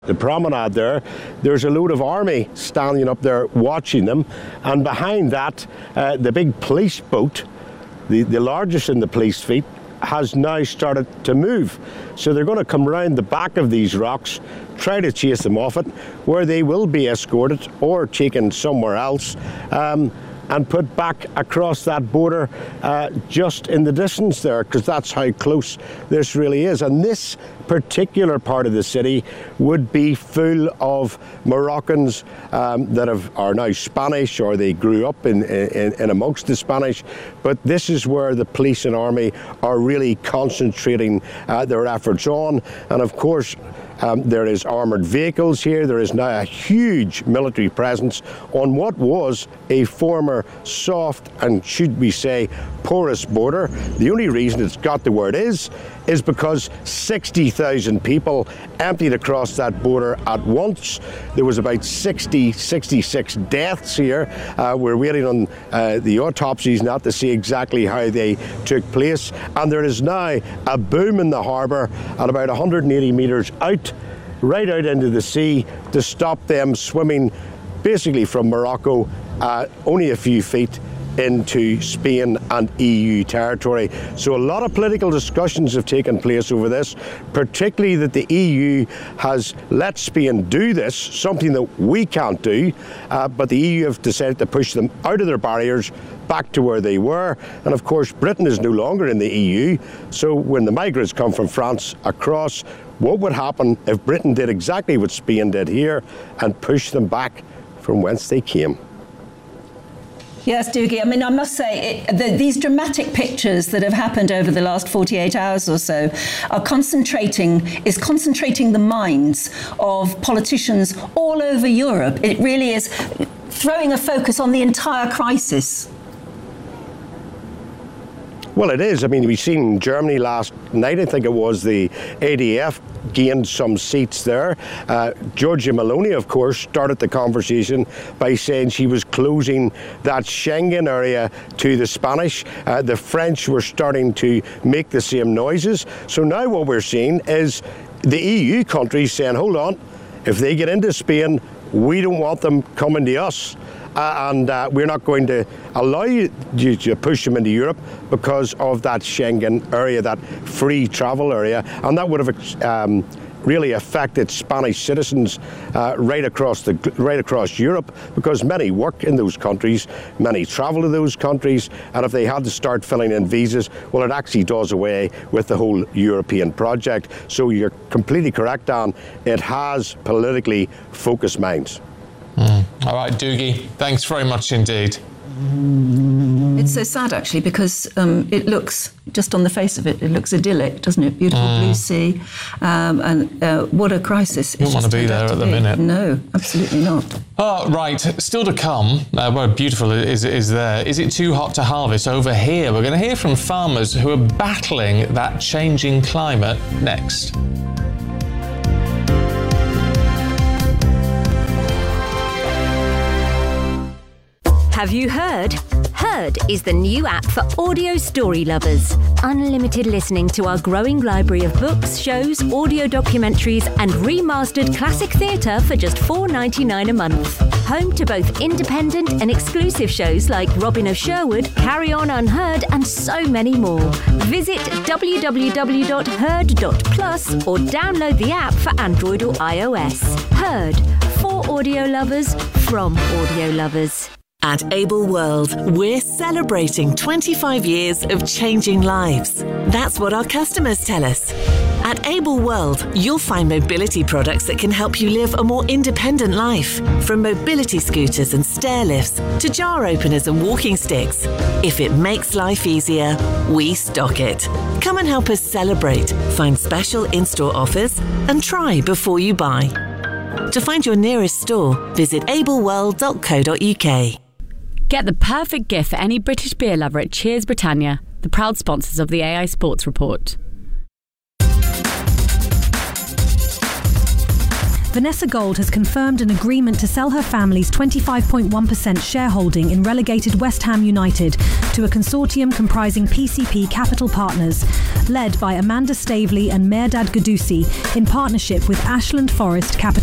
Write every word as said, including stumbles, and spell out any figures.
The promenade there, there's a load of army standing up there watching them, and behind that, uh, the big police boat, the, the largest in the police fleet, has now started to move. So they're going to come round the back of these rocks, try to chase them off it, where they will be escorted or taken somewhere else, um, and put back across that border uh, just in the distance there, because that's how close this really is. And this particular part of the city would be full of Moroccans um, that have, are now Spanish, or they grew up in, in, in amongst the Spanish. But this is where the police and army are really concentrating uh, their efforts on. And of course, Um, there is armoured vehicles here. There is now a huge military presence on what was a former soft and, should we say, porous border. The only reason it's got to where it is is because sixty thousand people emptied across that border at once. There was about sixty, sixty-six deaths here. Uh, we're waiting on uh, the autopsies now to see exactly how they took place. And there is now a boom in the harbour at about one hundred eighty metres out, right out into the sea, to stop them swimming basically from Morocco uh, only a few feet into Spain and E U territory. So a lot of political discussions have taken place over this, particularly that the E U has let Spain do this, something that we can't do, uh, but the E U have decided to push them out of their barriers back to where they were. And of course, Britain is no longer in the E U, so when the migrants come from France across, what would happen if Britain did exactly what Spain did here and pushed them back from whence they came? Yes, Doogie. I mean, I must say, it, the, these dramatic pictures that have happened over the last forty-eight hours or so are concentrating, is concentrating the minds of politicians all over Europe. It really is throwing a focus on the entire crisis. Well, it is. I mean, we've seen Germany last night, I think it was, the A D F gained some seats there. Uh, Giorgia Meloni, of course, started the conversation by saying she was closing that Schengen area to the Spanish. Uh, the French were starting to make the same noises. So now what we're seeing is the E U countries saying, hold on, if they get into Spain, we don't want them coming to us. Uh, and uh, we're not going to allow you, you to push them into Europe because of that Schengen area, that free travel area. And that would have um, really affected Spanish citizens uh, right across the right across Europe, because many work in those countries, many travel to those countries, and if they had to start filling in visas, well, it actually does away with the whole European project. So you're completely correct, Dan. It has politically focused minds. Mm. All right, Doogie, thanks very much indeed. It's so sad, actually, because um, it looks, just on the face of it, it looks idyllic, doesn't it? Beautiful mm. blue sea, um, and uh, what a crisis. You don't want to be there at the minute. No, absolutely not. Oh, right, still to come, uh, well, beautiful is, is there. Is it too hot to harvest? Over here, we're going to hear from farmers who are battling that changing climate next. Have you heard? Heard is the new app for audio story lovers. Unlimited listening to our growing library of books, shows, audio documentaries and remastered classic theatre for just four dollars ninety-nine a month. Home to both independent and exclusive shows like Robin of Sherwood, Carry On Unheard and so many more. Visit w w w dot heard dot plus or download the app for Android or iOS. Heard, for audio lovers, from audio lovers. At Able World, we're celebrating twenty-five years of changing lives. That's what our customers tell us. At Able World, you'll find mobility products that can help you live a more independent life. From mobility scooters and stair lifts to jar openers and walking sticks. If it makes life easier, we stock it. Come and help us celebrate, find special in-store offers and try before you buy. To find your nearest store, visit able world dot co dot u k. Get the perfect gift for any British beer lover at Cheers Britannia, the proud sponsors of the A I Sports Report. Vanessa Gold has confirmed an agreement to sell her family's twenty-five point one percent shareholding in relegated West Ham United to a consortium comprising P C P Capital Partners, led by Amanda Staveley and Mehrdad Gadusi, in partnership with Ashland Forest Capital.